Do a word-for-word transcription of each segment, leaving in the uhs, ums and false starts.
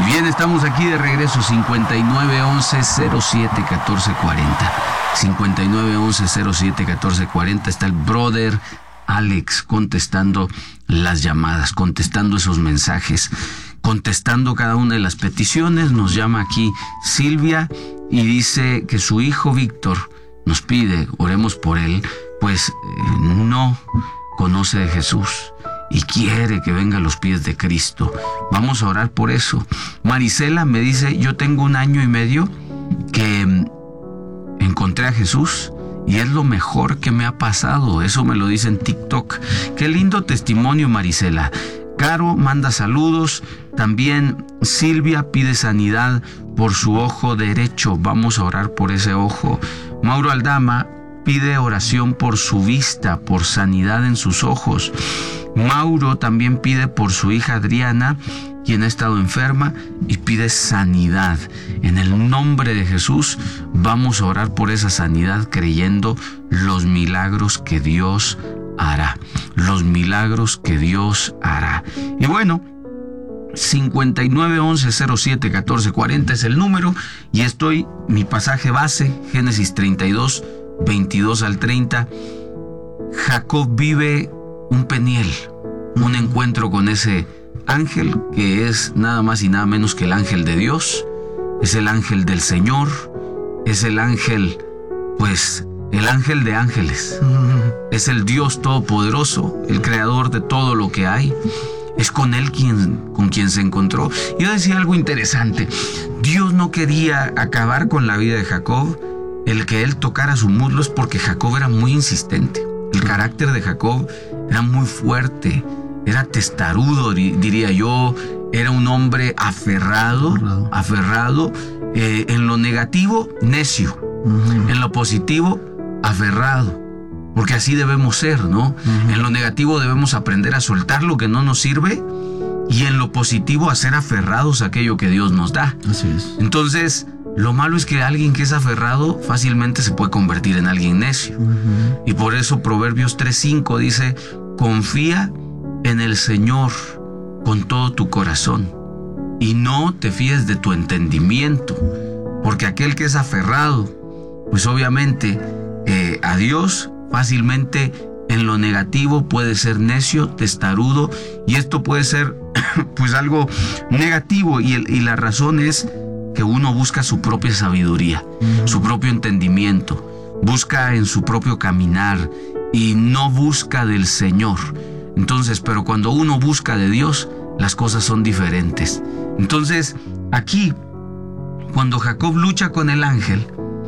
Bien, estamos aquí de regreso, cincuenta y nueve once cero siete catorce cuarenta. cincuenta y nueve once cero siete catorce cuarenta. Está el brother Alex contestando las llamadas, contestando esos mensajes, contestando cada una de las peticiones. Nos llama aquí Silvia y dice que su hijo Víctor nos pide, oremos por él, pues eh, no conoce de Jesús y quiere que venga a los pies de Cristo. Vamos a orar por eso. Marisela me dice, yo tengo un año y medio que encontré a Jesús y es lo mejor que me ha pasado. Eso me lo dice en TikTok. Qué lindo testimonio, Marisela. Caro manda saludos. También Silvia pide sanidad por su ojo derecho. Vamos a orar por ese ojo. Mauro Aldama pide oración por su vista, por sanidad en sus ojos. Mauro también pide por su hija Adriana, quien ha estado enferma, y pide sanidad. En el nombre de Jesús vamos a orar por esa sanidad, creyendo los milagros que Dios hará. Los milagros que Dios hará. Y bueno, cincuenta y nueve once cero siete catorce cuarenta es el número, y estoy, mi pasaje base, Génesis treinta y dos, veintidós al treinta. Jacob vive un Peniel, un encuentro con ese ángel que es nada más y nada menos que el ángel de Dios. Es el ángel del Señor, es el ángel, pues, el ángel de ángeles. Es el Dios todopoderoso, el creador de todo lo que hay. Es con él quien, con quien se encontró. Yo decía algo interesante. Dios no quería acabar con la vida de Jacob. El que él tocara su muslo es porque Jacob era muy insistente. El carácter de Jacob era muy fuerte, era testarudo, diría yo. Era un hombre aferrado, aferrado, aferrado eh, en lo negativo, necio. Uh-huh. En lo positivo, aferrado. Porque así debemos ser, ¿no? Uh-huh. En lo negativo debemos aprender a soltar lo que no nos sirve, y en lo positivo a ser aferrados a aquello que Dios nos da. Así es. Entonces, lo malo es que alguien que es aferrado fácilmente se puede convertir en alguien necio. Uh-huh. Y por eso Proverbios tres cinco dice, confía en el Señor con todo tu corazón y no te fíes de tu entendimiento, porque aquel que es aferrado, pues obviamente eh, a Dios, fácilmente en lo negativo puede ser necio, testarudo, y esto puede ser pues algo negativo, y, el, y la razón es que uno busca su propia sabiduría, uh-huh. su propio entendimiento, busca en su propio caminar y no busca del Señor. Entonces, pero cuando uno busca de Dios, las cosas son diferentes. Entonces, aquí, cuando Jacob lucha con el ángel,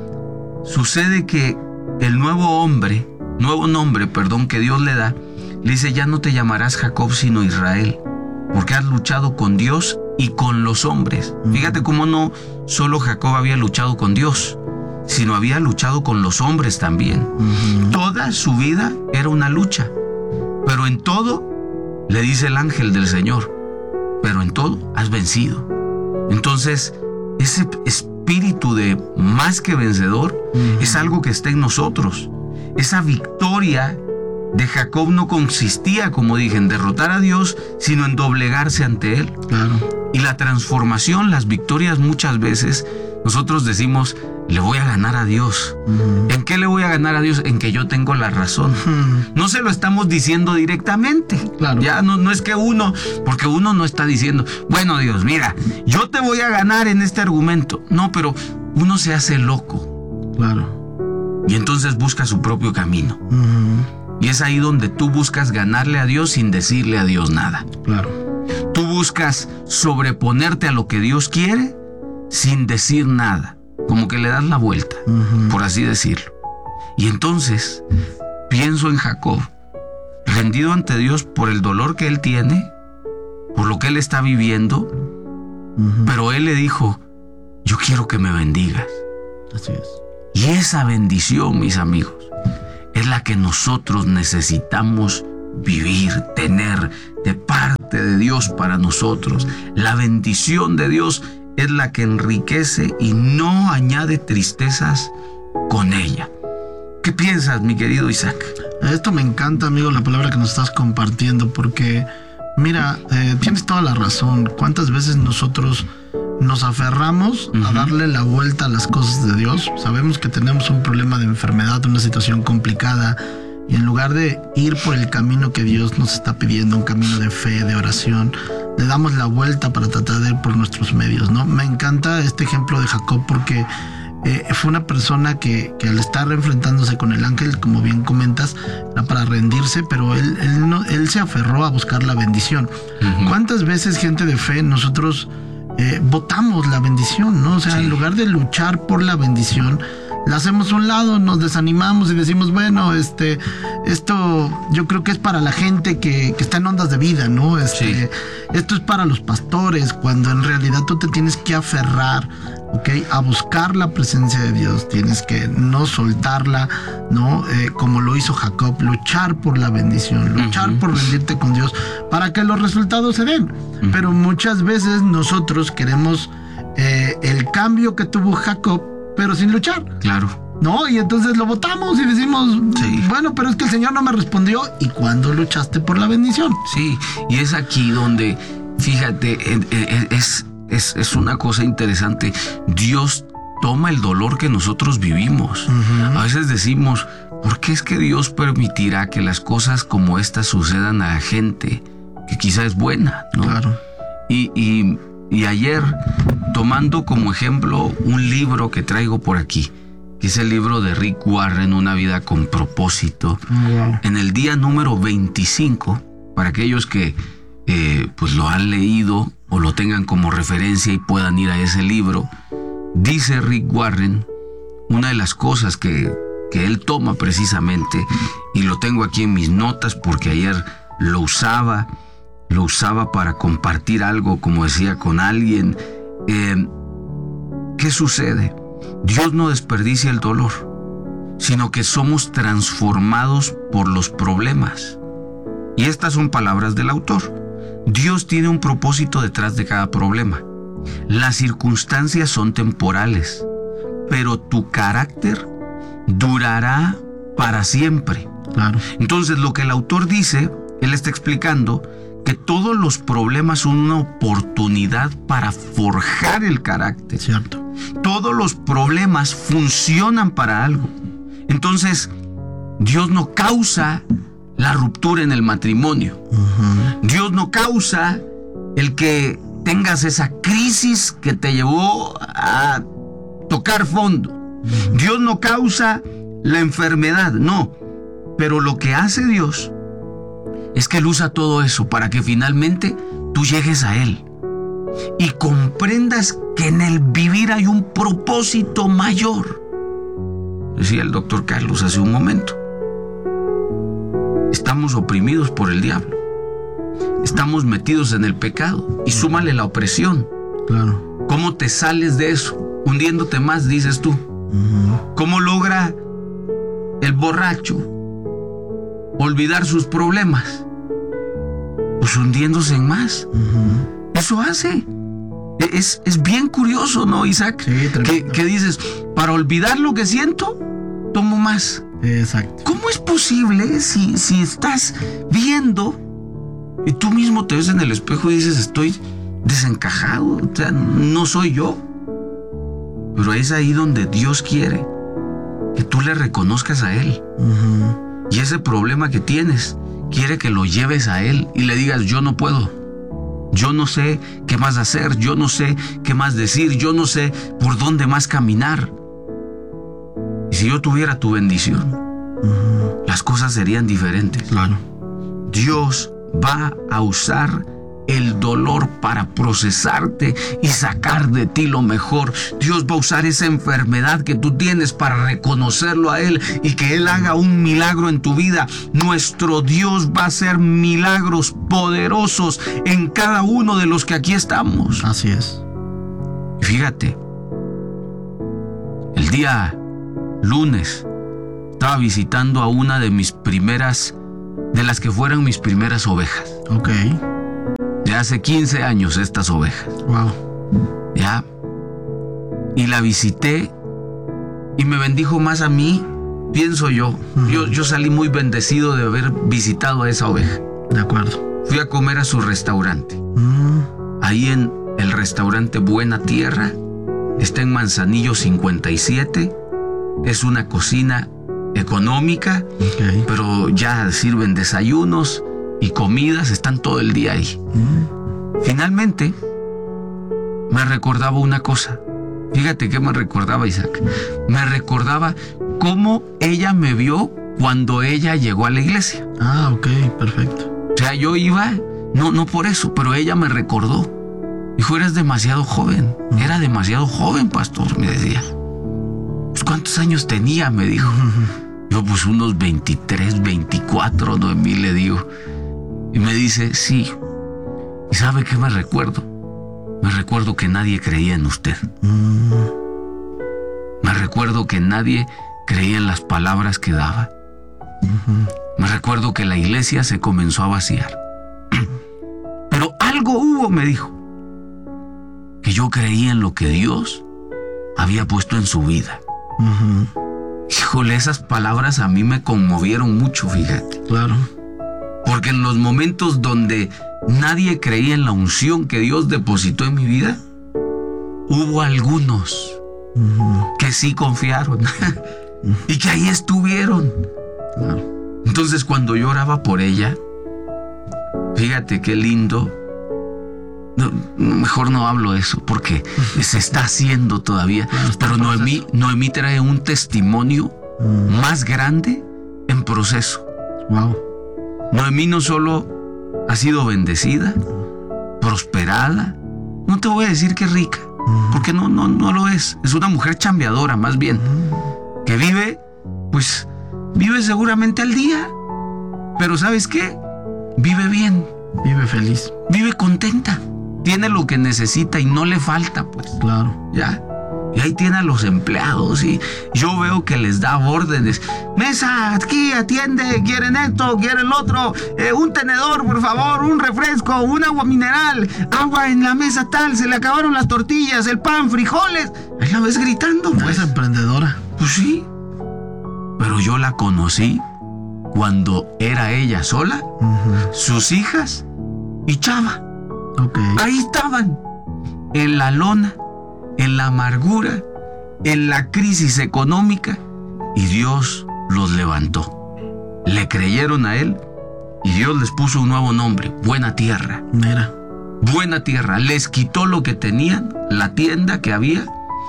sucede que el nuevo hombre, nuevo nombre, perdón, que Dios le da, le dice, ya no te llamarás Jacob sino Israel, porque has luchado con Dios y con los hombres. Uh-huh. Fíjate cómo no solo Jacob había luchado con Dios, sino había luchado con los hombres también. Uh-huh. Toda su vida era una lucha, pero en todo, le dice el ángel del Señor, pero en todo has vencido. Entonces, ese espíritu de más que vencedor uh-huh. es algo que está en nosotros. Esa victoria de Jacob no consistía, como dije, en derrotar a Dios, sino en doblegarse ante Él. Claro. Y la transformación, las victorias, muchas veces nosotros decimos, le voy a ganar a Dios. Uh-huh. ¿En qué le voy a ganar a Dios? En que yo tengo la razón. Uh-huh. No se lo estamos diciendo directamente. Claro. Ya no, no es que uno, porque uno no está diciendo, bueno, Dios, mira, yo te voy a ganar en este argumento. No, pero uno se hace loco. Claro. Y entonces busca su propio camino. Uh-huh. Y es ahí donde tú buscas ganarle a Dios sin decirle a Dios nada. Claro. Tú buscas sobreponerte a lo que Dios quiere sin decir nada. Como que le das la vuelta, uh-huh. por así decirlo. Y entonces pienso en Jacob, rendido ante Dios por el dolor que él tiene, por lo que él está viviendo, uh-huh. pero él le dijo, yo quiero que me bendigas. Así es. Y esa bendición, mis amigos, es la que nosotros necesitamos vivir, tener de parte de Dios para nosotros. La bendición de Dios es la que enriquece y no añade tristezas con ella. ¿Qué piensas, mi querido Isaac? Esto me encanta, amigo, la palabra que nos estás compartiendo, porque mira, eh, tienes toda la razón. ¿Cuántas veces nosotros nos aferramos uh-huh. a darle la vuelta a las cosas de Dios. Sabemos que tenemos un problema de enfermedad, una situación complicada, y en lugar de ir por el camino que Dios nos está pidiendo, un camino de fe, de oración, le damos la vuelta para tratar de ir por nuestros medios, ¿no? Me encanta este ejemplo de Jacob porque eh, fue una persona que, que al estar enfrentándose con el ángel, como bien comentas, era para rendirse, pero él, él, no, él se aferró a buscar la bendición. Uh-huh. ¿Cuántas veces, gente de fe, nosotros eh, votamos la bendición, ¿no? O sea, sí. en lugar de luchar por la bendición, la hacemos a un lado, nos desanimamos y decimos, bueno, este, esto yo creo que es para la gente que, que está en ondas de vida, ¿no? Este, sí. Esto es para los pastores, cuando en realidad tú te tienes que aferrar, ¿ok? A buscar la presencia de Dios, tienes que no soltarla, ¿no? Eh, como lo hizo Jacob, luchar por la bendición, luchar uh-huh. por rendirte con Dios para que los resultados se den. Uh-huh. Pero muchas veces nosotros queremos eh, el cambio que tuvo Jacob, pero sin luchar. Claro. ¿No? Y entonces lo votamos y decimos, sí. bueno, pero es que el Señor no me respondió. ¿Y cuándo luchaste por la bendición? Sí, y es aquí donde, fíjate, es, es, es una cosa interesante. Dios toma el dolor que nosotros vivimos. Uh-huh. A veces decimos, ¿por qué es que Dios permitirá que las cosas como estas sucedan a la gente que quizá es buena, ¿no? Claro. Y... y Y ayer, tomando como ejemplo un libro que traigo por aquí, que es el libro de Rick Warren, Una vida con propósito, wow. en el día número veinticinco, para aquellos que eh, pues lo han leído o lo tengan como referencia y puedan ir a ese libro, dice Rick Warren, una de las cosas que, que él toma precisamente, y lo tengo aquí en mis notas porque ayer lo usaba, lo usaba para compartir algo, como decía, con alguien. Eh, ¿Qué sucede? Dios no desperdicia el dolor, sino que somos transformados por los problemas. Y estas son palabras del autor. Dios tiene un propósito detrás de cada problema. Las circunstancias son temporales, pero tu carácter durará para siempre. Claro. Entonces, lo que el autor dice, él está explicando que todos los problemas son una oportunidad para forjar el carácter. Cierto. Todos los problemas funcionan para algo. Entonces, Dios no causa la ruptura en el matrimonio. Uh-huh. Dios no causa el que tengas esa crisis que te llevó a tocar fondo. Uh-huh. Dios no causa la enfermedad, no. Pero lo que hace Dios es que Él usa todo eso para que finalmente tú llegues a Él y comprendas que en el vivir hay un propósito mayor. Decía el doctor Carlos hace un momento. Estamos oprimidos por el diablo. Estamos metidos en el pecado y súmale la opresión. Claro. ¿Cómo te sales de eso? Hundiéndote más, dices tú. Uh-huh. ¿Cómo logra el borracho olvidar sus problemas? Pues hundiéndose en más. Uh-huh. Eso hace. Es, es bien curioso, ¿no, Isaac? Sí, que, que dices, para olvidar lo que siento, tomo más. Exacto. ¿Cómo es posible si, si estás viendo y tú mismo te ves en el espejo y dices, estoy desencajado, o sea, no soy yo? Pero es ahí donde Dios quiere que tú le reconozcas a Él. Uh-huh. Y ese problema que tienes, quiere que lo lleves a Él y le digas, yo no puedo. Yo no sé qué más hacer, yo no sé qué más decir, yo no sé por dónde más caminar. Y si yo tuviera tu bendición, uh-huh, las cosas serían diferentes. Claro. Dios va a usar el dolor para procesarte y sacar de ti lo mejor. Dios va a usar esa enfermedad que tú tienes para reconocerlo a Él y que Él haga un milagro en tu vida. Nuestro Dios va a hacer milagros poderosos en cada uno de los que aquí estamos. Así es. Fíjate, el día lunes estaba visitando a una de mis primeras, de las que fueran mis primeras ovejas. Ok. De hace quince años estas ovejas. Wow. Ya. Y la visité y me bendijo más a mí, pienso yo. Uh-huh. Yo, yo salí muy bendecido de haber visitado a esa oveja. De acuerdo. Fui a comer a su restaurante. Uh-huh. Ahí en, el restaurante Buena Tierra. Está en Manzanillo cincuenta y siete. Es una cocina económica, okay, pero ya sirven desayunos y comidas, están todo el día ahí. Mm. Finalmente, me recordaba una cosa. Fíjate qué me recordaba, Isaac. Me recordaba cómo ella me vio cuando ella llegó a la iglesia. Ah, ok, perfecto. O sea, yo iba, no, no por eso, pero ella me recordó. Dijo, eres demasiado joven. Mm. Era demasiado joven, pastor, me decía. Pues, ¿cuántos años tenía? Me dijo. Mm-hmm. Yo, pues unos veintitrés, veinticuatro, Noemí, le digo. Y me dice, sí. ¿Y sabe qué me recuerdo? Me recuerdo que nadie creía en usted. Mm. Me recuerdo que nadie creía en las palabras que daba. Mm-hmm. Me recuerdo que la iglesia se comenzó a vaciar. Pero algo hubo, me dijo, que yo creía en lo que Dios había puesto en su vida. Mm-hmm. Híjole, esas palabras a mí me conmovieron mucho, fíjate. Claro. Porque en los momentos donde nadie creía en la unción que Dios depositó en mi vida, hubo algunos uh-huh. que sí confiaron uh-huh. y que ahí estuvieron. Claro. Entonces, cuando yo oraba por ella, fíjate qué lindo. No, mejor no hablo eso porque se está haciendo todavía. Claro, pero Noemí, Noemí trae un testimonio uh-huh. más grande en proceso. Wow. Noemí no solo ha sido bendecida, prosperada, no te voy a decir que es rica, porque no, no, no lo es. Es una mujer chambeadora, más bien, que vive, pues, vive seguramente al día. Pero ¿sabes qué? Vive bien. Vive feliz. Vive contenta. Tiene lo que necesita y no le falta, pues. Claro. Ya. Y ahí tiene a los empleados y yo veo que les da órdenes. Mesa, aquí, atiende, quieren esto, quieren lo otro. Eh, un tenedor, por favor, un refresco, un agua mineral, agua en la mesa tal, se le acabaron las tortillas, el pan, frijoles. Ahí la ves gritando, pues. Es emprendedora. Pues sí. Pero yo la conocí cuando era ella sola, uh-huh. sus hijas y Chava. Okay. Ahí estaban, en la lona, en la amargura, en la crisis económica, y Dios los levantó. Le creyeron a Él y Dios les puso un nuevo nombre, Buena Tierra. Mira. Buena Tierra. Les quitó lo que tenían, la tienda que había,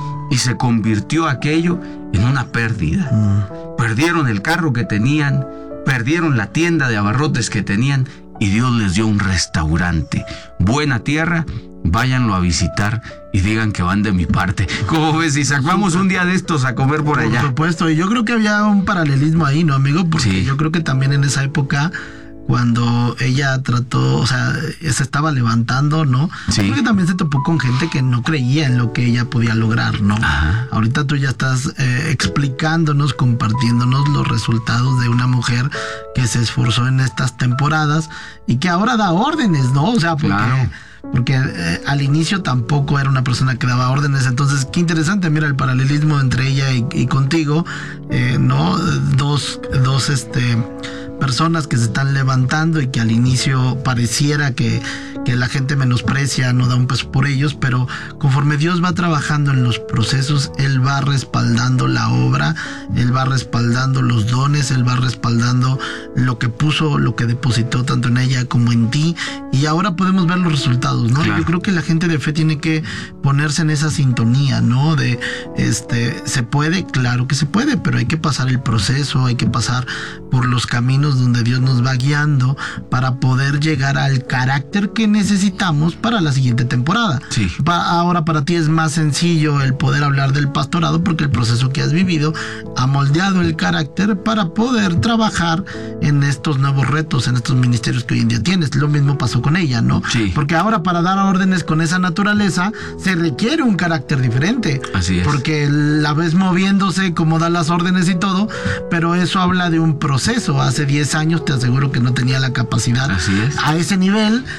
y se convirtió aquello en una pérdida. Mm. Perdieron el carro que tenían, perdieron la tienda de abarrotes que tenían, y Dios les dio un restaurante. Buena Tierra. Váyanlo a visitar y digan que van de mi parte. ¿Cómo ves, Isaac? Vamos un día de estos a comer por allá. Por supuesto, y yo creo que había un paralelismo ahí, ¿no, amigo? Porque sí. Yo creo que también en esa época, cuando ella trató, o sea, se estaba levantando, ¿no? Sí. Yo creo que también se topó con gente que no creía en lo que ella podía lograr, ¿no? Ajá. Ahorita tú ya estás eh, explicándonos, compartiéndonos los resultados de una mujer que se esforzó en estas temporadas y que ahora da órdenes, ¿no? O sea, porque... Claro. Porque eh, al inicio tampoco era una persona que daba órdenes. Entonces, qué interesante, mira el paralelismo entre ella y, y contigo, eh, ¿no? Dos, dos este, personas que se están levantando y que al inicio pareciera que, que la gente menosprecia, no da un peso por ellos, pero conforme Dios va trabajando en los procesos, Él va respaldando la obra, Él va respaldando los dones, Él va respaldando lo que puso, lo que depositó tanto en ella como en ti, y ahora podemos ver los resultados, ¿no? Claro. Yo creo que la gente de fe tiene que ponerse en esa sintonía, ¿no? De, este, se puede, claro que se puede, pero hay que pasar el proceso, hay que pasar por los caminos donde Dios nos va guiando para poder llegar al carácter que necesitamos para la siguiente temporada. Sí. Pa- ahora para ti es más sencillo el poder hablar del pastorado porque el proceso que has vivido ha moldeado el carácter para poder trabajar en estos nuevos retos, en estos ministerios que hoy en día tienes. Lo mismo pasó con ella, ¿no? Sí. Porque ahora para dar órdenes con esa naturaleza se requiere un carácter diferente. Así es. Porque la ves moviéndose como da las órdenes y todo, pero eso habla de un proceso. Hace diez años te aseguro que no tenía la capacidad Así es. a ese nivel de uh-huh.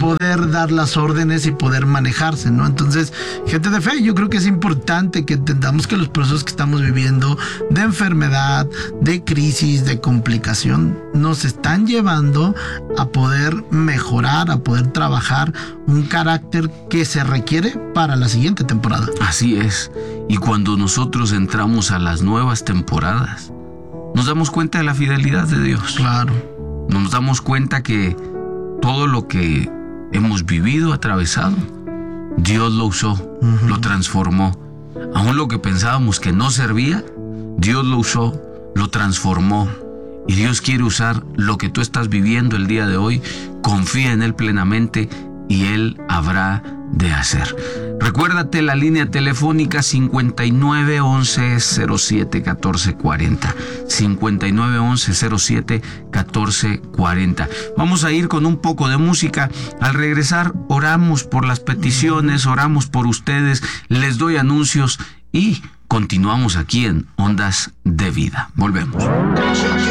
poder dar las órdenes y poder manejarse, ¿no? Entonces, gente de fe, yo creo que es importante que entendamos que los procesos que estamos viviendo de enfermedad, de crisis, de complicación, nos están llevando a poder mejorar, a poder trabajar un carácter que se requiere para la siguiente temporada. Así es. Y cuando nosotros entramos a las nuevas temporadas, nos damos cuenta de la fidelidad de Dios. Claro. Nos damos cuenta que todo lo que hemos vivido, atravesado, Dios lo usó, uh-huh. lo transformó. Aún lo que pensábamos que no servía, Dios lo usó, lo transformó. Y Dios quiere usar lo que tú estás viviendo el día de hoy. Confía en Él plenamente y Él habrá de hacer. Recuérdate la línea telefónica cincuenta y nueve once cero siete catorce cuarenta. cincuenta y nueve once cero siete catorce cuarenta. Vamos a ir con un poco de música. Al regresar, oramos por las peticiones, oramos por ustedes, les doy anuncios y continuamos aquí en Ondas de Vida. Volvemos.